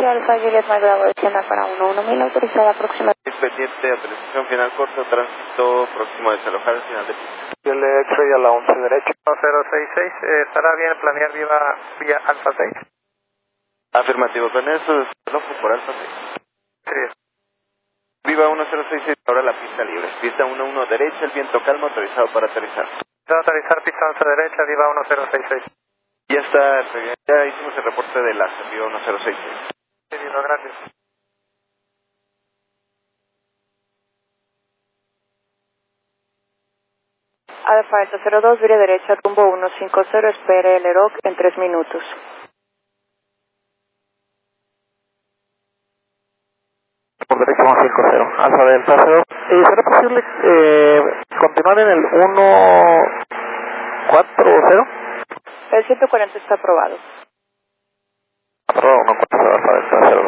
servicio Alfa Juliet Mike Bravo descienda para 11.000, autorizada próxima. Pendiente, autorización final corto, tránsito próximo a desalojar al final de pista. Yo le X-ray a la 11 derecha. 066, ¿estará bien planear vía Alfa 6? Afirmativo, con eso desalojo por Alfa 6. Sí. Viva 1066, ahora la pista libre. Pista 11 derecha, el viento calmo, autorizado para aterrizar. Autorizar pista 11 derecha, viva 1066. Ya está, ya hicimos el reporte de la viva 1066. Sí, viva, gracias. Alfa Delta 02, vía derecha, rumbo 150, espere el EROC en 3 minutos. Por derecha 150, Alfa Delta 02. ¿Será posible continuar en el 140? El 140 está aprobado.